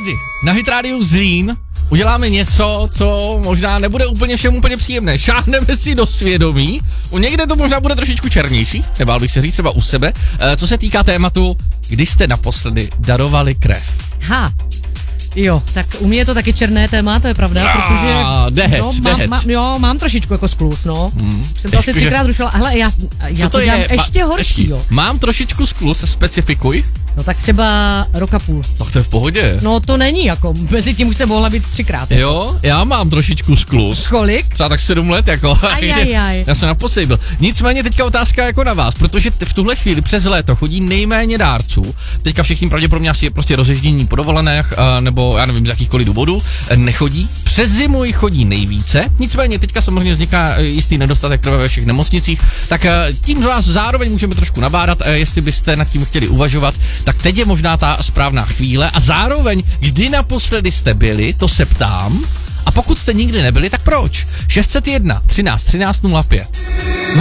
tady na Hit Radio Zlín uděláme něco, co možná nebude úplně všem úplně příjemné. Šáhneme si do svědomí, někde to možná bude trošičku černější, nebál bych se říct třeba u sebe, co se týká tématu, kdy jste naposledy darovali krev. Jo, tak u mě je to taky černé téma, to je pravda, protože mám trošičku jako skluz, no. Jsem to asi 3krát rušila, hele, já to dělám ještě horší, jo. Mám trošičku skluz, specifikuj. No tak třeba rok a půl. Tak to je v pohodě. No to není jako, mezi tím už se mohla být 3krát. Jo, já mám trošičku skluz. Kolik? Třeba tak 7 let, jako. Ajajaj. Já jsem naposledy byl. Nicméně teďka otázka jako na vás, protože v tuhle chvíli přes léto chodí nejméně dárců. Teďka všichni pravděpodobně asi je prostě rozježdění po dovolených, nebo já nevím z jakýchkoliv důvodů, nechodí. Přes zimu jich chodí nejvíce, nicméně teďka samozřejmě vzniká jistý nedostatek krve ve všech nemocnicích, tak tím z vás zároveň můžeme trošku nabádat, jestli byste nad tím chtěli uvažovat, tak teď je možná ta správná chvíle a zároveň, kdy naposledy jste byli, to se ptám, a pokud jste nikdy nebyli, tak proč? 601 13 13 05.